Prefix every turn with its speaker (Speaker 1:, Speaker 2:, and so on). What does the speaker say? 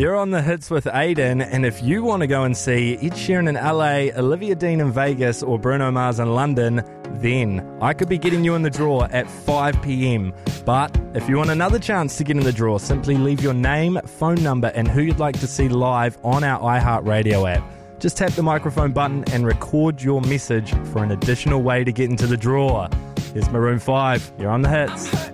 Speaker 1: You're on the hits with Aiden, and if you want to go and see Ed Sheeran in LA, Olivia Dean in Vegas, or Bruno Mars in London, then I could be getting you in the draw at 5 p.m. But if you want another chance to get in the draw, simply leave your name, phone number, and who you'd like to see live on our iHeartRadio app. Just tap the microphone button and record your message for an additional way to get into the draw. Here's Maroon 5. You're on the hits.